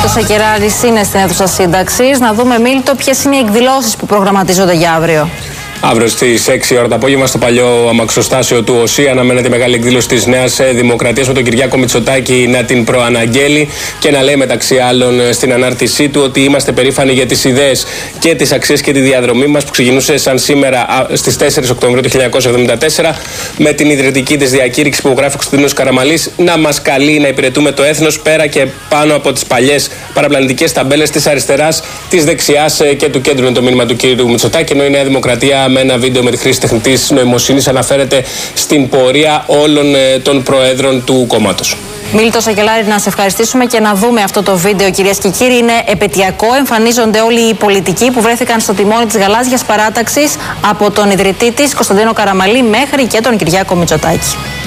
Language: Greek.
Μίλτος Σακεράρης είναι στην αίθουσα σύνταξης. Να δούμε, Μίλτο, ποιες είναι οι εκδηλώσεις που προγραμματίζονται για αύριο. Αύριο στις 6 ώρα το απόγευμα στο παλιό αμαξοστάσιο του ΟΣΥ αναμένεται η μεγάλη εκδήλωση της Νέας Δημοκρατίας με τον Κυριάκο Μητσοτάκη να την προαναγγέλει και να λέει μεταξύ άλλων στην ανάρτησή του ότι είμαστε περήφανοι για τις ιδέες και τις αξίες και τη διαδρομή μας που ξεκινούσε σαν σήμερα στις 4 Οκτωβρίου του 1974 με την ιδρυτική της διακήρυξη που γράφει ο Κωνσταντίνος Καραμανλής να μας καλεί να υπηρετούμε το έθνος πέρα και πάνω από τις παλιές παραπλανητικές ταμπέλες της αριστεράς, της δεξιάς και του κέντρου. Είναι το μήνυμα του κ. Μητσοτάκη, ενώ η Νέα Δημοκρατία με ένα βίντεο με τη χρήση τεχνητής νοημοσύνης αναφέρεται στην πορεία όλων των προέδρων του κόμματος. Μίλτο Σακελάρη, να σε ευχαριστήσουμε και να δούμε αυτό το βίντεο, κυρίες και κύριοι. Είναι επαιτειακό. Εμφανίζονται όλοι οι πολιτικοί που βρέθηκαν στο τιμόνι της γαλάζιας παράταξης από τον ιδρυτή της, Κωνσταντίνο Καραμανλή, μέχρι και τον Κυριάκο Μητσοτάκη.